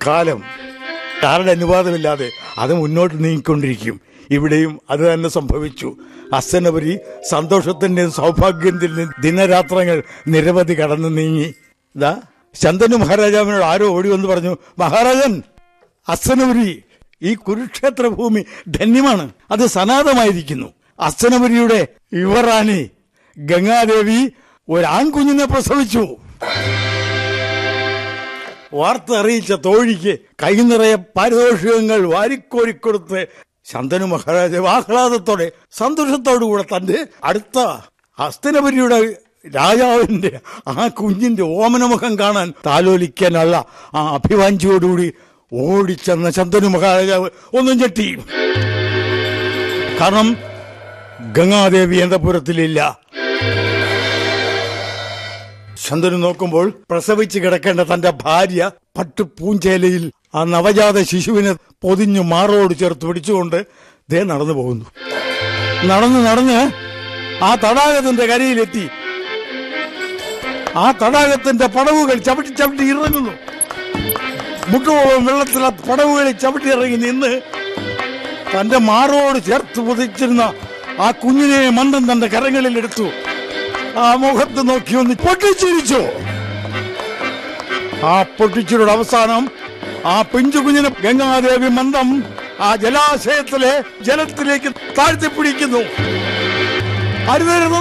കാലം ആരുടെ അനുവാദമില്ലാതെ അത് മുന്നോട്ട് നീങ്ങിക്കൊണ്ടിരിക്കും. ഇവിടെയും അത് തന്നെ സംഭവിച്ചു. അസ്സനപുരി സന്തോഷത്തിന്റെയും സൗഭാഗ്യത്തിന്റെയും ദിനരാത്രങ്ങൾ നിരവധി കടന്നു നീങ്ങി. ഇതാ ശന്തനു മഹാരാജാവിനോട് ആരോ ഓടി വന്ന് പറഞ്ഞു, മഹാരാജൻ, അസ്സനപുരി, ഈ കുരുക്ഷേത്ര ഭൂമി ധന്യമാണ്, അത് സനാതമായിരിക്കുന്നു. അസ്സനപുരിയുടെ യുവറാണി ഗംഗാദേവി ഒരാൺകുഞ്ഞിനെ പ്രസവിച്ചു. വാർത്ത അറിയിച്ച തോഴിക്ക് കൈ നിറയെ പാരിതോഷികങ്ങൾ വാരിക്കോരിക്കൊടുത്ത് ശന്തനു മഹാരാജാവ് ആഹ്ലാദത്തോടെ സന്തോഷത്തോടുകൂടെ തന്റെ അടുത്ത ഹസ്തനപുരിയുടെ രാജാവിന്റെ ആ കുഞ്ഞിന്റെ ഓമനമുഖം കാണാൻ താലോലിക്കാനുള്ള ആ അഭിവാഞ്ചിയോടുകൂടി ഓടിച്ചെന്ന ശന്തനു മഹാരാജാവ് ഒന്നും ഞെട്ടി. കാരണം ഗംഗാദേവി അന്തഃപുരത്തിലില്ല. ശന്തനു നോക്കുമ്പോൾ പ്രസവിച്ച് കിടക്കേണ്ട തന്റെ ഭാര്യ പട്ടുപൂഞ്ചേലയിൽ ആ നവജാത ശിശുവിനെ പൊതിഞ്ഞു മാറോട് ചേർത്ത് പിടിച്ചുകൊണ്ട് ദേ നടന്നു പോകുന്നു. നടന്ന് ആ തടാകത്തിന്റെ കരയിലെത്തി. ആ തടാകത്തിന്റെ പടവുകൾ ചവിട്ടി ഇറങ്ങുന്നു. മുട്ടോളം വെള്ളത്തിലെ പടവുകളിൽ ചവിട്ടി ഇറങ്ങി നിന്ന് തന്റെ മാറോട് ചേർത്ത് പൊതിച്ചിരുന്ന ആ കുഞ്ഞിനെ മന്ദം തന്റെ കരങ്ങളിൽ എടുത്തു. ആ മുഖത്ത് നോക്കി ഒന്ന് പൊട്ടിച്ചിരിച്ചു. ആ പൊട്ടിച്ചിരുടെ അവസാനം ആ പിഞ്ചു കുഞ്ഞിനെ ഗംഗാദേവി മന്ദം ആ ജലാശയത്തിലെ ജലത്തിലേക്ക് താഴ്ത്തിപ്പിടിക്കുന്നു.